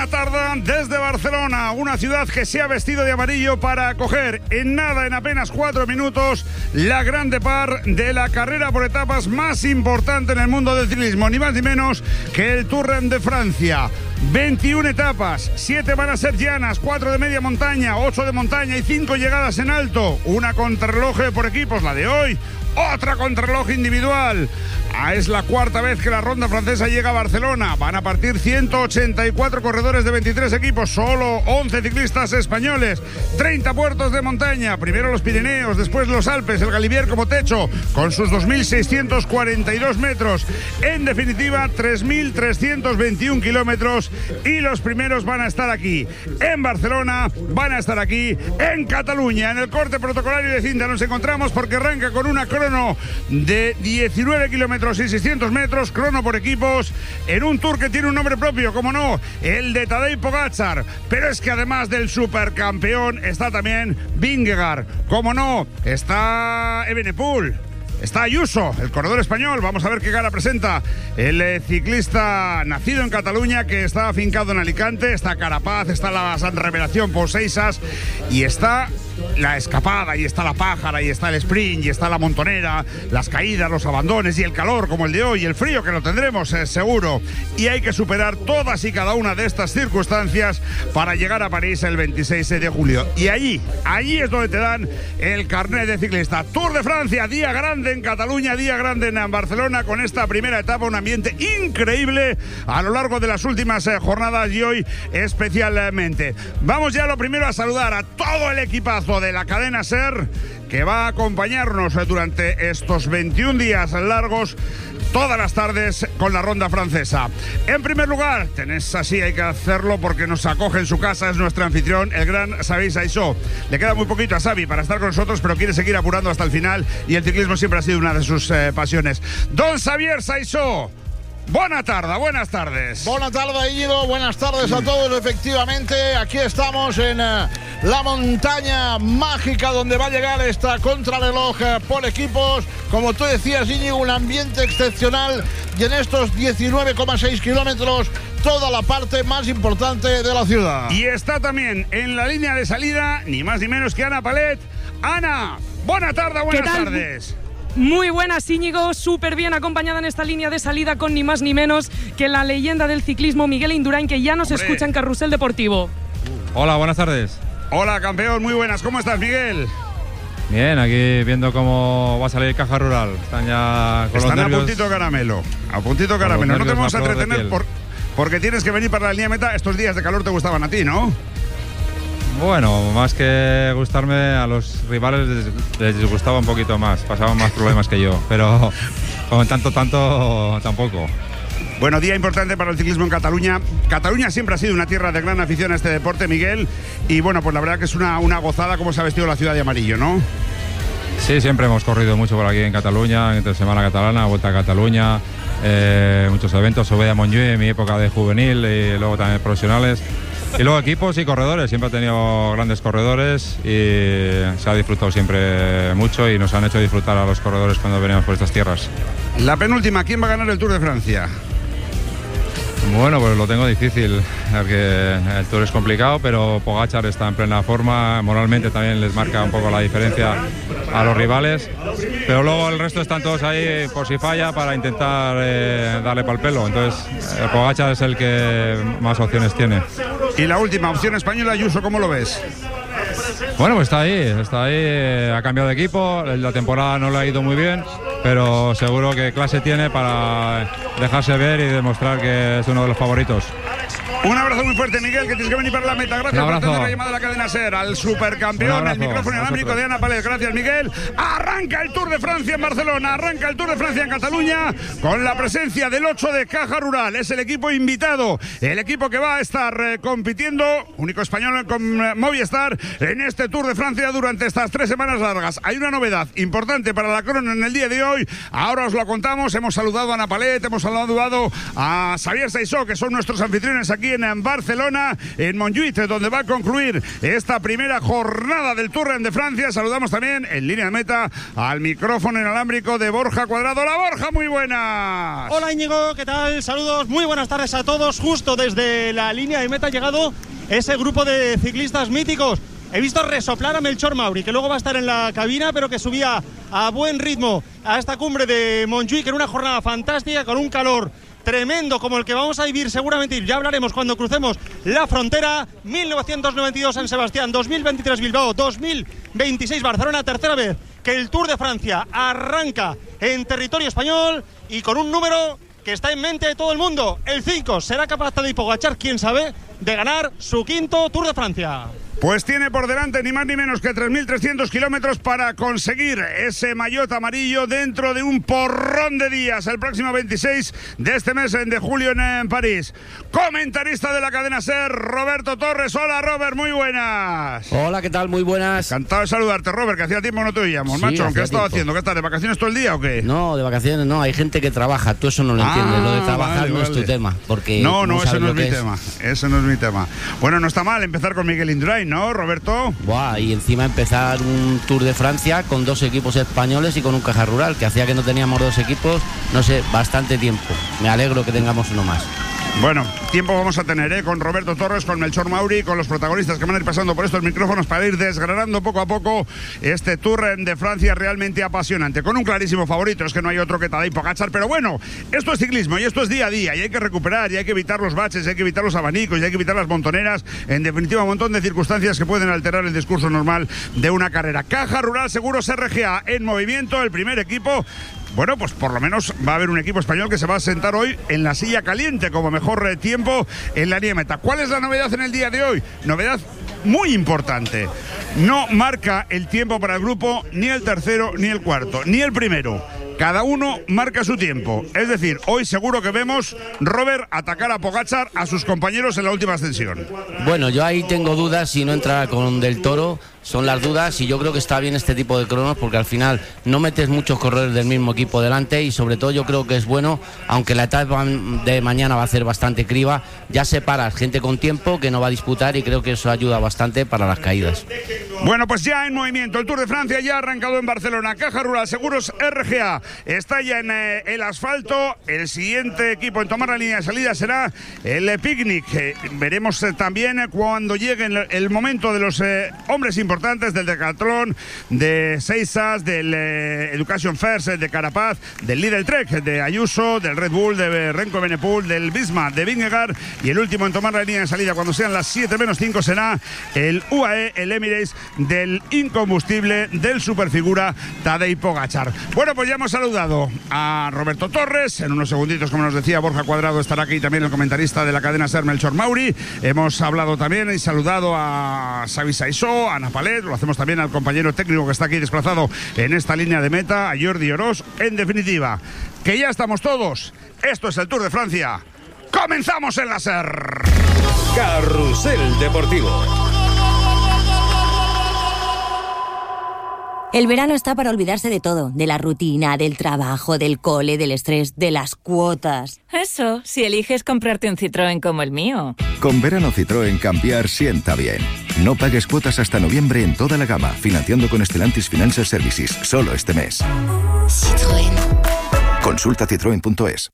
Tardan desde Barcelona, una ciudad que se ha vestido de amarillo para acoger en apenas 4 minutos la Grand Depart de la carrera por etapas más importante en el mundo del ciclismo, ni más ni menos que el Tour de Francia. 21 etapas, 7 van a ser llanas, 4 de media montaña, 8 de montaña y 5 llegadas en alto. Una contrarreloj por equipos, la de hoy. Otra contrarreloj individual. Es la cuarta vez que la ronda francesa llega a Barcelona. Van a partir 184 corredores de 23 equipos, solo 11 ciclistas españoles, 30 puertos de montaña, primero los Pirineos, después los Alpes, el Galibier como techo, con sus 2.642 metros. En definitiva, 3.321 kilómetros, y los primeros van a estar aquí, en Barcelona, van a estar aquí, en Cataluña. En el corte protocolario de cinta nos encontramos porque arranca con una crono de 19 kilómetros y 600 metros, crono por equipos, en un Tour que tiene un nombre propio, como no, el de Tadej Pogačar. Pero es que además del supercampeón está también Vingegaard, como no, está Evenepoel, está Ayuso, el corredor español. Vamos a ver qué cara presenta el ciclista nacido en Cataluña, que está afincado en Alicante. Está Carapaz, está la revelación Pouseiras, y está la escapada, y está la pájara, y está el sprint, y está la montonera, las caídas, los abandones, y el calor como el de hoy, y el frío que lo tendremos seguro. Y hay que superar todas y cada una de estas circunstancias para llegar a París el 26 de julio. Y allí es donde te dan el carnet de ciclista. Tour de Francia, día grande en Cataluña, día grande en Barcelona, con esta primera etapa, un ambiente increíble a lo largo de las últimas jornadas, y hoy especialmente. Vamos ya lo primero a saludar a todo el equipazo de la cadena SER, que va a acompañarnos durante estos 21 días largos, todas las tardes, con la ronda francesa. En primer lugar, hay que hacerlo porque nos acoge en su casa, es nuestro anfitrión, el gran Xavier Saissó. Le queda muy poquito a Xavi para estar con nosotros, pero quiere seguir apurando hasta el final, y el ciclismo siempre ha sido una de sus pasiones. Don Xavier Saissó, buenas tardes. Buenas tardes, Íñigo. Buenas tardes a todos. Efectivamente, aquí estamos en la montaña mágica donde va a llegar esta contrarreloj por equipos. Como tú decías, Íñigo, un ambiente excepcional, y en estos 19,6 kilómetros toda la parte más importante de la ciudad. Y está también en la línea de salida, ni más ni menos que Ana Palet. Ana, buenas tardes. Muy buenas, Íñigo, súper bien acompañada en esta línea de salida con ni más ni menos que la leyenda del ciclismo, Miguel Indurain, que ya nos escucha en Carrusel Deportivo. Hola, buenas tardes. Hola, campeón, muy buenas. ¿Cómo estás, Miguel? Bien, aquí viendo cómo va a salir Caja Rural. Están ya con los nervios. A puntito caramelo. No te vamos a entretener porque tienes que venir para la línea meta. Estos días de calor te gustaban a ti, ¿no? Bueno, más que gustarme, a los rivales les gustaba un poquito más, pasaban más problemas que yo, pero con tanto tampoco. Bueno, día importante para el ciclismo en Cataluña. Cataluña siempre ha sido una tierra de gran afición a este deporte, Miguel, y bueno, pues la verdad que es una gozada cómo se ha vestido la ciudad de amarillo, ¿no? Sí, siempre hemos corrido mucho por aquí en Cataluña, entre Semana Catalana, Vuelta a Cataluña, muchos eventos, Sobella Montjuïc en mi época de juvenil, y luego también profesionales. Y luego equipos y corredores, siempre ha tenido grandes corredores y se ha disfrutado siempre mucho, y nos han hecho disfrutar a los corredores cuando venimos por estas tierras. La penúltima, ¿quién va a ganar el Tour de Francia? Bueno, pues lo tengo difícil, porque el Tour es complicado, pero Pogačar está en plena forma, moralmente también les marca un poco la diferencia a los rivales, pero luego el resto están todos ahí por si falla para intentar darle pal pelo. Entonces Pogačar es el que más opciones tiene. Y la última opción española, Ayuso, ¿cómo lo ves? Bueno, pues está ahí, ha cambiado de equipo, la temporada no le ha ido muy bien, pero seguro que clase tiene para dejarse ver y demostrar que es uno de los favoritos. Un abrazo muy fuerte, Miguel, que tienes que venir para la meta. Gracias por atender la llamada de la cadena SER al supercampeón, el micrófono inalámbrico de Ana Palet. Gracias, Miguel. Arranca el Tour de Francia en Barcelona, arranca el Tour de Francia en Cataluña, con la presencia del 8 de Caja Rural. Es el equipo invitado, el equipo que va a estar compitiendo, único español con Movistar, en este Tour de Francia durante estas 3 semanas largas. Hay una novedad importante para la crono en el día de hoy. Ahora os lo contamos. Hemos saludado a Ana Palet, hemos saludado a Xavier Saissó, que son nuestros anfitriones aquí en Barcelona, en Montjuïc, donde va a concluir esta primera jornada del Tour de Francia. Saludamos también en línea de meta al micrófono inalámbrico de Borja Cuadrado. Hola Borja, muy buenas. Hola Íñigo, ¿qué tal? Saludos, muy buenas tardes a todos. Justo desde la línea de meta ha llegado ese grupo de ciclistas míticos. He visto resoplar a Melchor Mauri, que luego va a estar en la cabina, pero que subía a buen ritmo a esta cumbre de Montjuïc en una jornada fantástica, con un calor tremendo como el que vamos a vivir seguramente, ya hablaremos cuando crucemos la frontera. 1992 San Sebastián, 2023 Bilbao, 2026 Barcelona, tercera vez que el Tour de Francia arranca en territorio español y con un número que está en mente de todo el mundo, el 5. ¿Será capaz Tadej Pogačar, quién sabe, de ganar su quinto Tour de Francia? Pues tiene por delante ni más ni menos que 3.300 kilómetros para conseguir ese maillot amarillo dentro de un porrón de días, el próximo 26 de este mes de julio en París. Comentarista de la cadena SER, Roberto Torres. Hola Robert, muy buenas. Hola, ¿qué tal? Muy buenas. Encantado de saludarte, Robert, que hacía tiempo no te oíamos, sí, macho. ¿Qué has estado haciendo? ¿Qué estás, de vacaciones todo el día o qué? No, de vacaciones no, hay gente que trabaja, tú eso no lo entiendes, lo de trabajar no es tu tema. Porque no, eso no es mi tema, eso no es mi tema. Bueno, no está mal empezar con Miguel Indurain, ¿no, Roberto? Buah, y encima empezar un Tour de Francia con 2 equipos españoles y con un Caja Rural, que hacía que no teníamos 2 equipos, no sé, bastante tiempo. Me alegro que tengamos uno más. Bueno, tiempo vamos a tener, con Roberto Torres, con Melchor Mauri, con los protagonistas que van a ir pasando por estos micrófonos para ir desgranando poco a poco este Tour de Francia realmente apasionante, con un clarísimo favorito, es que no hay otro que Tadej Pogačar, pero bueno, esto es ciclismo y esto es día a día y hay que recuperar y hay que evitar los baches, hay que evitar los abanicos y hay que evitar las montoneras, en definitiva un montón de circunstancias que pueden alterar el discurso normal de una carrera. Caja Rural Seguros RGA en movimiento, el primer equipo. Bueno, pues por lo menos va a haber un equipo español que se va a sentar hoy en la silla caliente como mejor tiempo en la línea meta. ¿Cuál es la novedad en el día de hoy? Novedad muy importante. No marca el tiempo para el grupo ni el tercero ni el cuarto, ni el primero. Cada uno marca su tiempo. Es decir, hoy seguro que vemos, Robert, atacar a Pogačar a sus compañeros en la última ascensión. Bueno, yo ahí tengo dudas si no entra con Del Toro. Son las dudas y yo creo que está bien este tipo de cronos porque al final no metes muchos corredores del mismo equipo delante y sobre todo yo creo que es bueno, aunque la etapa de mañana va a ser bastante criba, ya separas gente con tiempo que no va a disputar y creo que eso ayuda bastante para las caídas. Bueno, pues ya en movimiento, el Tour de Francia ya ha arrancado en Barcelona. Caja Rural Seguros RGA está ya en el asfalto. El siguiente equipo en tomar la línea de salida será el Picnic. Veremos también cuando llegue el momento de los hombres importantes del Decathlon, de Seisas, del Education First, de Carapaz, del Lidl Trek, de Ayuso, del Red Bull, de Renko Benepul, del Visma, de Vingegaard, y el último en tomar la línea de salida cuando sean las 7 menos 5 será el UAE, el Emirates, del incombustible, del superfigura Tadej Pogačar. Bueno, pues ya hemos saludado a Roberto Torres. En unos segunditos, como nos decía Borja Cuadrado, estará aquí también el comentarista de la cadena SER, Melchor Mauri. Hemos hablado también y saludado a Xavi Saissó, a Ana Palet. Lo hacemos también al compañero técnico que está aquí desplazado en esta línea de meta, a Jordi Orós. En definitiva, que ya estamos todos. Esto es el Tour de Francia. ¡Comenzamos en la SER! Carrusel Deportivo. El verano está para olvidarse de todo, de la rutina, del trabajo, del cole, del estrés, de las cuotas. Eso, si eliges comprarte un Citroën como el mío. Con verano Citroën cambiar sienta bien. No pagues cuotas hasta noviembre en toda la gama, financiando con Stellantis Financial Services, solo este mes. Citroën. Consulta citroen.es.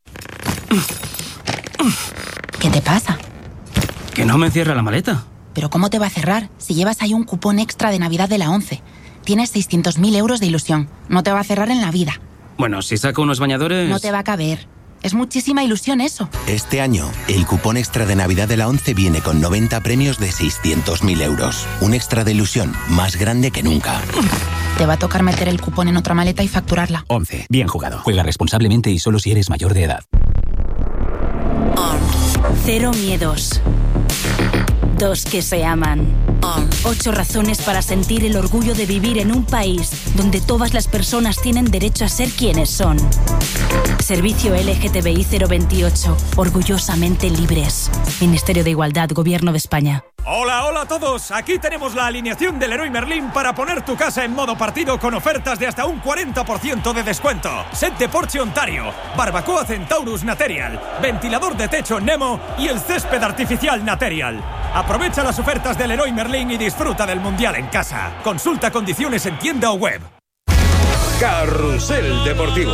¿Qué te pasa? Que no me cierra la maleta. ¿Pero cómo te va a cerrar si llevas ahí un cupón extra de Navidad de la 11? Tienes 600.000 euros de ilusión. No te va a cerrar en la vida. Bueno, si saco unos bañadores... No te va a caber. Es muchísima ilusión eso. Este año, el cupón extra de Navidad de la 11 viene con 90 premios de 600.000 euros. Un extra de ilusión más grande que nunca. Te va a tocar meter el cupón en otra maleta y facturarla. 11. Bien jugado. Juega responsablemente y solo si eres mayor de edad. Cero miedos. 2 que se aman. 8 razones para sentir el orgullo de vivir en un país donde todas las personas tienen derecho a ser quienes son. Servicio LGTBI 028. Orgullosamente libres. Ministerio de Igualdad, Gobierno de España. Hola, hola a todos. Aquí tenemos la alineación del Leroy Merlin para poner tu casa en modo partido con ofertas de hasta un 40% de descuento. Set de porche Ontario, barbacoa Centaurus Material, ventilador de techo Nemo y el césped artificial Material. Aprovecha las ofertas del Leroy Merlin y disfruta del Mundial en casa. Consulta condiciones en tienda o web. Carrusel Deportivo.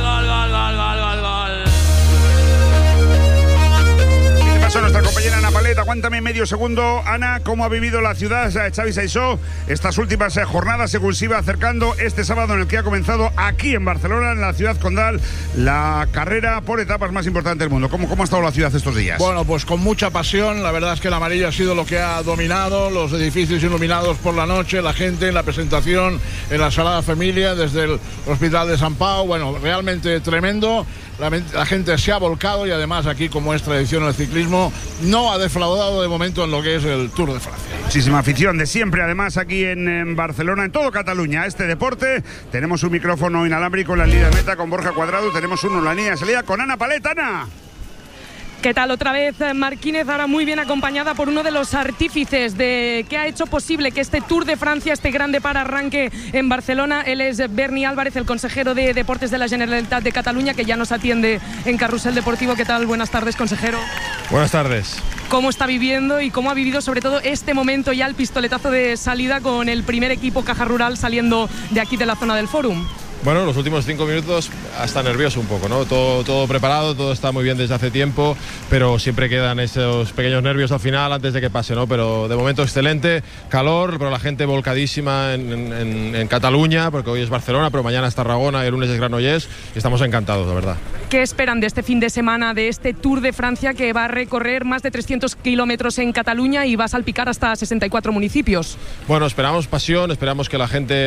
Nuestra compañera Ana Palet, aguántame medio segundo. Ana, ¿cómo ha vivido la ciudad Xavi Saissó estas últimas jornadas según se iba acercando este sábado en el que ha comenzado aquí en Barcelona, en la ciudad condal, la carrera por etapas más importante del mundo? ¿Cómo ha estado la ciudad estos días? Bueno, pues con mucha pasión. La verdad es que el amarillo ha sido lo que ha dominado, los edificios iluminados por la noche, la gente en la presentación en la Sagrada Familia desde el Hospital de Sant Pau. Bueno, realmente tremendo. La gente se ha volcado y además aquí, como es tradición el ciclismo, no ha defraudado de momento en lo que es el Tour de Francia. Muchísima afición de siempre, además aquí en Barcelona, en todo Cataluña, este deporte. Tenemos un micrófono inalámbrico en la línea de meta con Borja Cuadrado, tenemos uno en la línea de salida con Ana Palet. Ana. ¿Qué tal? Otra vez Marquínez, ahora muy bien acompañada por uno de los artífices de que ha hecho posible que este Tour de Francia, este grande para arranque en Barcelona. Él es Berni Álvarez, el consejero de Deportes de la Generalitat de Cataluña, que ya nos atiende en Carrusel Deportivo. ¿Qué tal? Buenas tardes, consejero. Buenas tardes. ¿Cómo está viviendo y cómo ha vivido sobre todo este momento ya, el pistoletazo de salida con el primer equipo Caja Rural saliendo de aquí de la zona del Fórum? Bueno, los últimos 5 minutos hasta nervioso un poco, ¿no? Todo preparado, todo está muy bien desde hace tiempo, pero siempre quedan esos pequeños nervios al final antes de que pase, ¿no? Pero de momento excelente, calor, pero la gente volcadísima en Cataluña, porque hoy es Barcelona, pero mañana es Tarragona y el lunes es Granollers, y estamos encantados, la verdad. ¿Qué esperan de este fin de semana, de este Tour de Francia que va a recorrer más de 300 kilómetros en Cataluña y va a salpicar hasta 64 municipios? Bueno, esperamos pasión, esperamos que la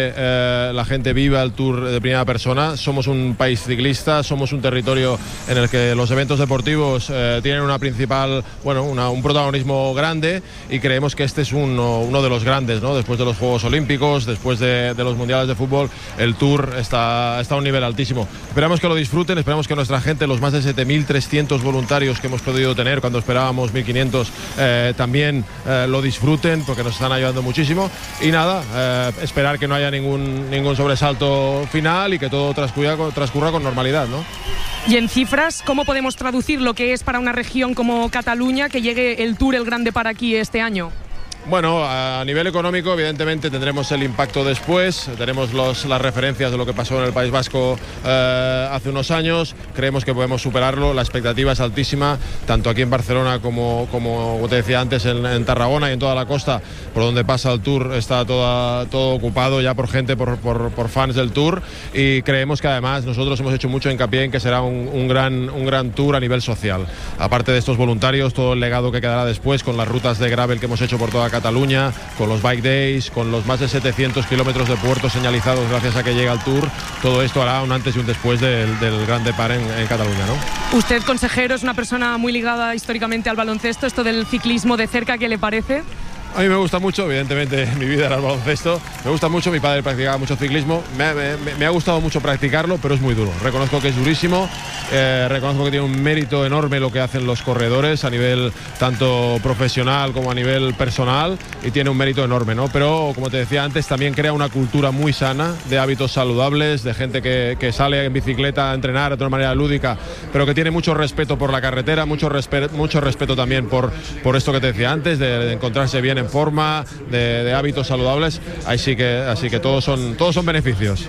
gente viva el Tour de primera persona. Somos un país ciclista, somos un territorio en el que los eventos deportivos tienen una principal, un protagonismo grande, y creemos que este es uno de los grandes, ¿no? Después de los Juegos Olímpicos, después de los Mundiales de Fútbol, el Tour está a un nivel altísimo. Esperamos que lo disfruten, esperamos que nuestra gente, los más de 7.300 voluntarios que hemos podido tener cuando esperábamos 1.500, también lo disfruten, porque nos están ayudando muchísimo. Y nada, esperar que no haya ningún sobresalto final y que todo transcurra con normalidad, ¿no? Y en cifras, ¿cómo podemos traducir lo que es para una región como Cataluña que llegue el Tour, el grande para aquí este año? Bueno, a nivel económico, evidentemente tendremos el impacto después, tenemos las referencias de lo que pasó en el País Vasco hace unos años, creemos que podemos superarlo, la expectativa es altísima, tanto aquí en Barcelona como te decía antes, en Tarragona y en toda la costa, por donde pasa el Tour, está todo ocupado ya por gente, por fans del Tour, y creemos que además nosotros hemos hecho mucho hincapié en que será un gran Tour a nivel social. Aparte de estos voluntarios, todo el legado que quedará después con las rutas de gravel que hemos hecho por toda Cataluña, con los Bike Days, con los más de 700 kilómetros de puertos señalizados gracias a que llega el Tour, todo esto hará un antes y un después del Gran Depart en Cataluña, ¿no? Usted, consejero, es una persona muy ligada históricamente al baloncesto, esto del ciclismo de cerca, ¿qué le parece? A mí me gusta mucho, evidentemente mi vida era el baloncesto, me gusta mucho, mi padre practicaba mucho ciclismo, me ha gustado mucho practicarlo, pero es muy duro, reconozco que es durísimo, reconozco que tiene un mérito enorme lo que hacen los corredores a nivel tanto profesional como a nivel personal, y tiene un mérito enorme, ¿no? Pero como te decía antes, también crea una cultura muy sana de hábitos saludables, de gente que sale en bicicleta a entrenar de una manera lúdica, pero que tiene mucho respeto por la carretera, mucho respeto también por esto que te decía antes, de encontrarse bien en forma, de hábitos saludables, así que todos son beneficios.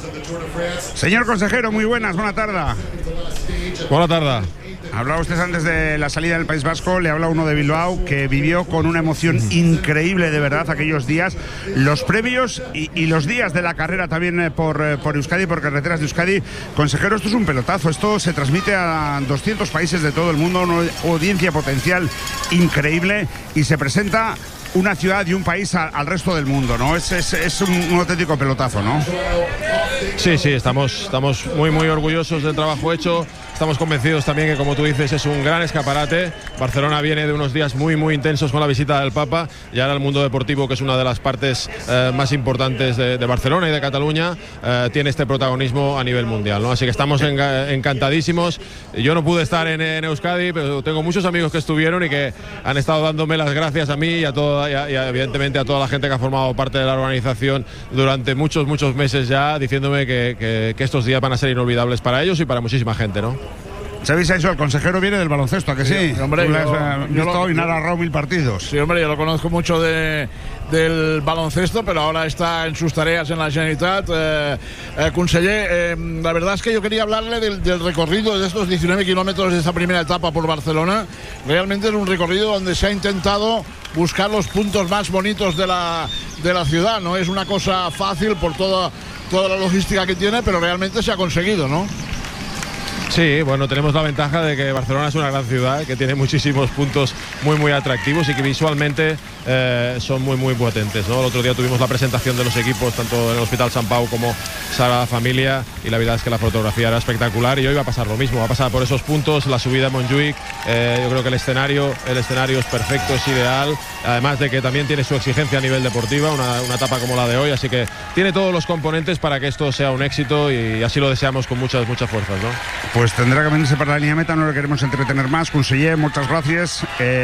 Señor consejero, muy buena tarde. Buena tarde. Hablaba usted antes de la salida del País Vasco, le habla uno de Bilbao que vivió con una emoción increíble de verdad aquellos días, los previos y los días de la carrera también por Euskadi, por carreteras de Euskadi. Consejero, esto es un pelotazo, esto se transmite a 200 países de todo el mundo, una audiencia potencial increíble, y se presenta una ciudad y un país al resto del mundo, ¿no? Es un auténtico pelotazo, ¿no? Sí, estamos muy orgullosos del trabajo hecho, estamos convencidos también que, como tú dices, es un gran escaparate. Barcelona viene de unos días muy intensos con la visita del Papa, y ahora el mundo deportivo, que es una de las partes más importantes de Barcelona y de Cataluña, tiene este protagonismo a nivel mundial, ¿no? Así que estamos encantadísimos. Yo no pude estar en Euskadi, pero tengo muchos amigos que estuvieron y que han estado dándome las gracias a mí y evidentemente a toda la gente que ha formado parte de la organización durante muchos meses ya, diciéndome que estos días van a ser inolvidables para ellos y para muchísima gente, ¿no? Xavi Sainz, el consejero, viene del baloncesto, ¿a que sí? Hombre, yo narrado 1000 partidos. Sí, hombre, yo lo conozco mucho del baloncesto, pero ahora está en sus tareas en la Generalitat. Conseller, la verdad es que yo quería hablarle del recorrido de estos 19 kilómetros de esta primera etapa por Barcelona. Realmente es un recorrido donde se ha intentado buscar los puntos más bonitos de la ciudad. No es una cosa fácil por toda la logística que tiene, pero realmente se ha conseguido, ¿no? Sí, bueno, tenemos la ventaja de que Barcelona es una gran ciudad, que tiene muchísimos puntos muy atractivos y que visualmente son muy potentes, ¿no? El otro día tuvimos la presentación de los equipos, tanto en el Hospital Sant Pau como Sagrada Familia, y la verdad es que la fotografía era espectacular, y hoy va a pasar lo mismo, va a pasar por esos puntos, la subida a Montjuïc. Yo creo que el escenario es perfecto, es ideal, además de que también tiene su exigencia a nivel deportiva, una etapa como la de hoy, así que tiene todos los componentes para que esto sea un éxito, y así lo deseamos con muchas fuerzas, ¿no? Pues tendrá que venirse para la línea meta, no le queremos entretener más. Conseller, muchas gracias,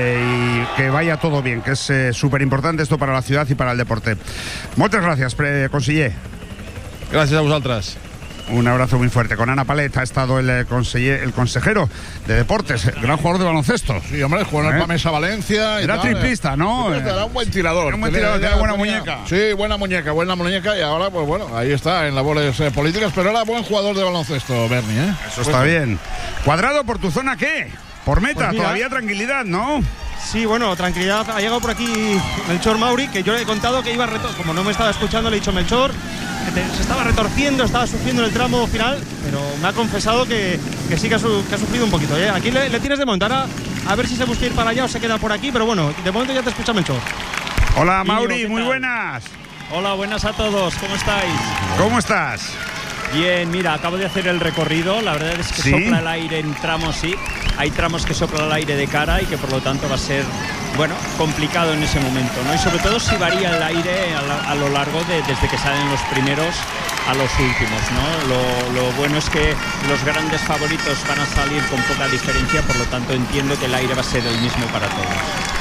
y que vaya todo bien, que es súper importante esto para la ciudad y para el deporte. Muchas gracias, conseller. Gracias a vosotras. Un abrazo muy fuerte. Con Ana Palet ha estado el consejero de deportes, gran jugador de baloncesto. Sí, hombre, jugó en el Pamesa Valencia. Era triplista, ¿no? Era un buen tirador. Era un buen tirador, tenía buena muñeca. Sí, buena muñeca, y ahora, pues bueno, ahí está, en labores políticas, pero era buen jugador de baloncesto, Berni, ¿eh? Eso está bien. Cuadrado, ¿por tu zona qué? Por meta, pues todavía tranquilidad, ¿no? Sí, bueno, tranquilidad. Ha llegado por aquí Melchor Mauri, que yo le he contado que iba como no me estaba escuchando, le he dicho: Melchor, se estaba retorciendo, estaba sufriendo en el tramo final, pero me ha confesado que sí que ha sufrido un poquito, ¿eh? Aquí le tienes de momento. Ahora a ver si se busca ir para allá o se queda por aquí, pero bueno, de momento ya te escucha Melchor. Hola, Mauri, muy buenas. Hola, buenas a todos, ¿cómo estáis? ¿Cómo estás? Bien, mira, acabo de hacer el recorrido. La verdad es que ¿sí? Sopla el aire en tramos, sí. Hay tramos que sopla el aire de cara y que por lo tanto va a ser, bueno, complicado en ese momento, ¿no? Y sobre todo si varía el aire a lo largo desde que salen los primeros a los últimos, ¿no? Lo bueno es que los grandes favoritos van a salir con poca diferencia, por lo tanto entiendo que el aire va a ser el mismo para todos.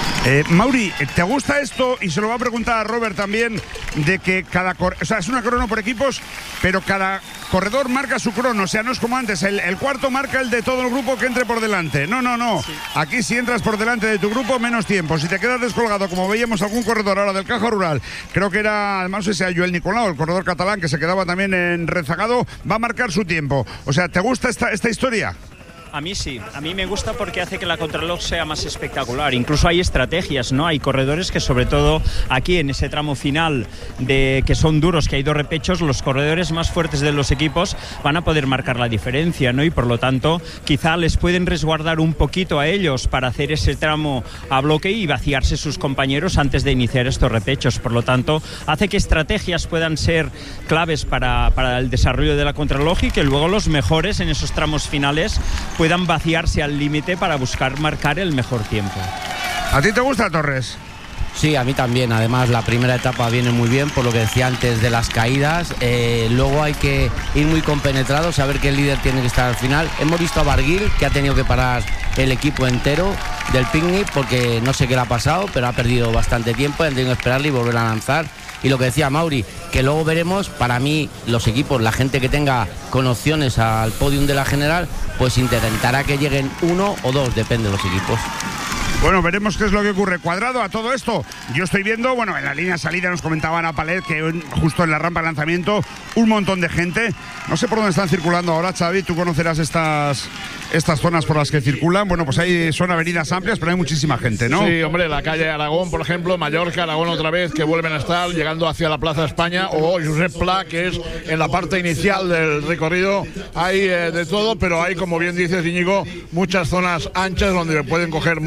Mauri, ¿te gusta esto? Y se lo va a preguntar a Robert también, de que es una crono por equipos, pero cada corredor marca su crono, o sea, no es como antes, el cuarto marca el de todo el grupo que entre por delante. No. Sí. Aquí si entras por delante de tu grupo, menos tiempo. Si te quedas descolgado, como veíamos algún corredor ahora del Caja Rural, creo que era, además, ese Joel Nicolau, el corredor catalán, que se quedaba también en rezagado, va a marcar su tiempo. O sea, ¿te gusta esta historia? A mí sí, a mí me gusta porque hace que la contrarreloj sea más espectacular. Incluso hay estrategias, ¿no? Hay corredores que, sobre todo aquí en ese tramo final, que son duros, que hay dos repechos, los corredores más fuertes de los equipos van a poder marcar la diferencia, ¿no? Y por lo tanto, quizá les pueden resguardar un poquito a ellos para hacer ese tramo a bloque y vaciarse sus compañeros antes de iniciar estos repechos. Por lo tanto, hace que estrategias puedan ser claves para el desarrollo de la contrarreloj y que luego los mejores en esos tramos finales puedan vaciarse al límite para buscar marcar el mejor tiempo. ¿A ti te gusta, Torres? Sí, a mí también. Además, la primera etapa viene muy bien, por lo que decía antes de las caídas. Luego hay que ir muy compenetrados, saber que el líder tiene que estar al final. Hemos visto a Barguil, que ha tenido que parar el equipo entero del picnic, porque no sé qué le ha pasado, pero ha perdido bastante tiempo, han tenido que esperarle y volver a lanzar. Y lo que decía Mauri, que luego veremos, para mí, los equipos, la gente que tenga con opciones al podium de la general, pues intentará que lleguen uno o dos, depende de los equipos. Bueno, veremos qué es lo que ocurre. Cuadrado, a todo esto, yo estoy viendo, bueno, en la línea salida nos comentaba Ana Palet que justo en la rampa de lanzamiento un montón de gente. No sé por dónde están circulando ahora, Xavi, tú conocerás estas zonas por las que circulan. Bueno, pues ahí son avenidas amplias, pero hay muchísima gente, ¿no? Sí, hombre, la calle Aragón, por ejemplo, Mallorca, Aragón otra vez, que vuelven a estar llegando hacia la Plaza España, o Josep Pla, que es en la parte inicial del recorrido. Hay de todo, pero hay, como bien dices, Íñigo, muchas zonas anchas donde pueden coger mucha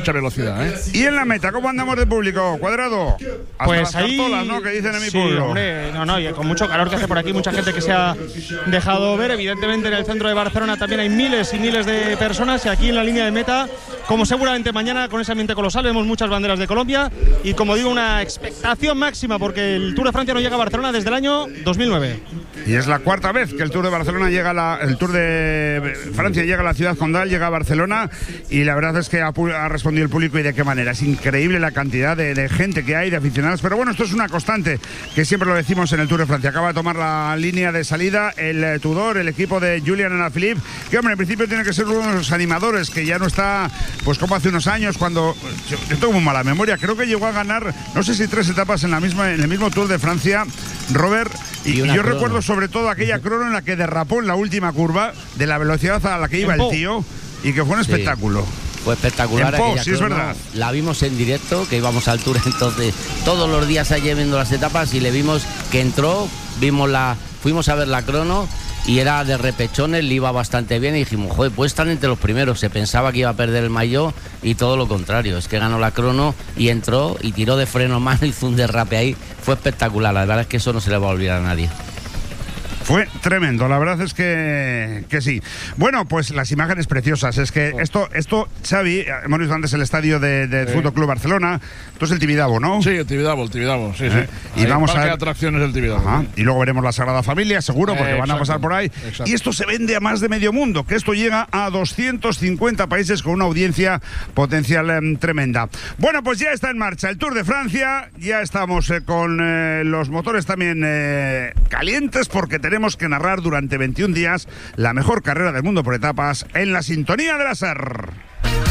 mucha velocidad, ¿eh? Y en la meta, ¿cómo andamos de público? Cuadrado. Hasta Pues las ahí, cartolas, ¿no? Que dicen en mi sí, pueblo. Hombre, y con mucho calor que hace por aquí, mucha gente que se ha dejado ver. Evidentemente en el centro de Barcelona también hay miles y miles de personas, y aquí en la línea de meta, como seguramente mañana con ese ambiente colosal, vemos muchas banderas de Colombia y, como digo, una expectación máxima porque el Tour de Francia no llega a Barcelona desde el año 2009. Y es la cuarta vez que el Tour de Barcelona el Tour de Francia llega a la ciudad condal, llega a Barcelona, y la verdad es que ha respondido el público, y de qué manera. Es increíble la cantidad de gente que hay, de aficionados, pero bueno, esto es una constante que siempre lo decimos en el Tour de Francia. Acaba de tomar la línea de salida el Tudor, el equipo de Julian Alaphilippe, que hombre, en principio tiene que ser uno de los animadores, que ya no está pues como hace unos años, cuando yo tengo muy mala memoria, creo que llegó a ganar, no sé si 3 etapas en el mismo Tour de Francia, Robert. Y yo recuerdo sobre todo aquella crono en la que derrapó en la última curva, de la velocidad a la que iba el tío, y que fue un espectáculo. Fue espectacular. Sí, es verdad. La vimos en directo, que íbamos al Tour entonces todos los días allí viendo las etapas, y le vimos que entró, fuimos a ver la crono, y era de repechones, le iba bastante bien, y dijimos, joder, puede estar entre los primeros. Se pensaba que iba a perder el maillot, y todo lo contrario, es que ganó la crono y entró y tiró de freno a mano, hizo un derrape ahí. Fue espectacular, la verdad es que eso no se le va a olvidar a nadie. Fue tremendo, la verdad es que sí. Bueno, pues las imágenes preciosas. Es que esto Xavi, hemos visto antes el estadio del Fútbol Club Barcelona. Esto es el Tibidabo, ¿no? Sí, el Tibidabo, sí. Y vamos a ver atracciones del Tibidabo. Ajá. Y luego veremos la Sagrada Familia, seguro, porque van a pasar por ahí. Exacto. Y esto se vende a más de medio mundo, que esto llega a 250 países con una audiencia potencial tremenda. Bueno, pues ya está en marcha el Tour de Francia. Ya estamos con los motores también calientes, porque tenemos que narrar durante 21 días la mejor carrera del mundo por etapas en la sintonía de la SER.